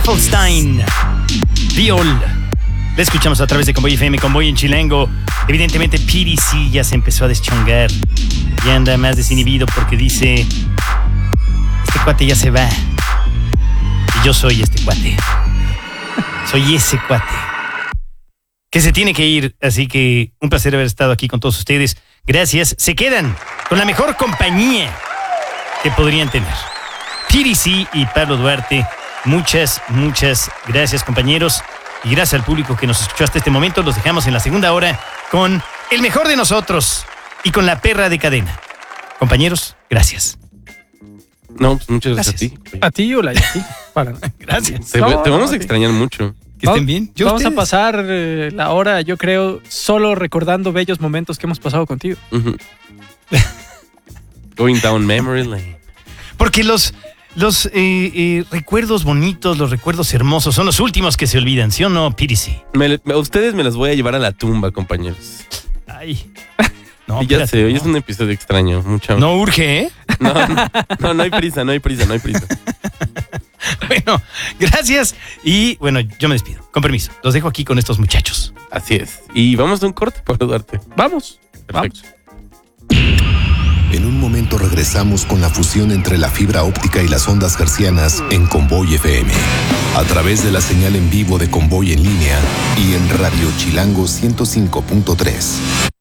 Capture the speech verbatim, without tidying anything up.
Holstein, Viol. La escuchamos a través de Convoy F M, Convoy en Chilango. Evidentemente, P D C ya se empezó a deschongar. Ya anda más desinhibido porque dice: este cuate ya se va. Y yo soy este cuate. Soy ese cuate que se tiene que ir. Así que un placer haber estado aquí con todos ustedes. Gracias. Se quedan con la mejor compañía que podrían tener. P D C y Pablo Duarte. Muchas, muchas gracias, compañeros. Y gracias al público que nos escuchó hasta este momento. Los dejamos en la segunda hora con el mejor de nosotros y con la perra de cadena. Compañeros, gracias. No, pues muchas gracias, gracias. a ti. A ti, Hola, y a ti. Para. Gracias. Te, No, te vamos no, a extrañar mucho. Que estén bien. Yo Vamos ustedes. a pasar eh, la hora, yo creo, solo recordando bellos momentos que hemos pasado contigo. Uh-huh. Going down memory lane. Porque los, los eh, eh, recuerdos bonitos, los recuerdos hermosos son los últimos que se olvidan, ¿sí o no, P D C? Me, me, ustedes me las voy a llevar a la tumba, compañeros. Ay. No, Y ya espérate, sé, hoy no. es un episodio extraño. Mucha... No urge, ¿eh? No, no, no, no hay prisa, no hay prisa, no hay prisa. Bueno, gracias. Y bueno, yo me despido. Con permiso. Los dejo aquí con estos muchachos. Así es. Y vamos a un corte para Duarte. Vamos. Perfecto. En un momento regresamos con la fusión entre la fibra óptica y las ondas hercianas en Convoy F M. A través de la señal en vivo de Convoy en línea y en Radio Chilango ciento cinco punto tres.